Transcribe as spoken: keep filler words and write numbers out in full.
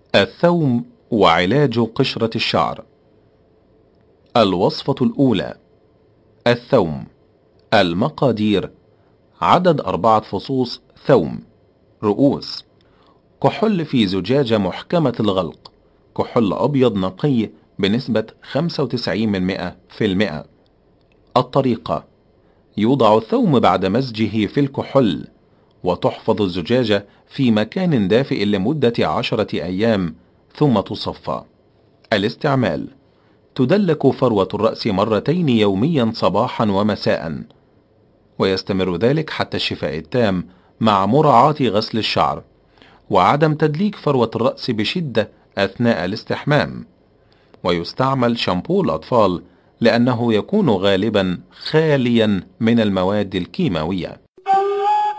الثوم وعلاج قشرة الشعر. الوصفة الأولى: الثوم. المقادير: عدد أربعة فصوص ثوم، رؤوس، كحول في زجاجة محكمة الغلق، كحول أبيض نقي بنسبة خمسة وتسعين في المئة. الطريقة: يوضع الثوم بعد مزجه في الكحول، وتحفظ الزجاجة في مكان دافئ لمدة عشرة أيام ثم تصفى. الاستعمال: تدلك فروة الرأس مرتين يوميا صباحا ومساء، ويستمر ذلك حتى الشفاء التام مع مراعاة غسل الشعر، وعدم تدليك فروة الرأس بشدة أثناء الاستحمام. ويستعمل شامبو الأطفال لأنه يكون غالبا خاليا من المواد الكيماوية.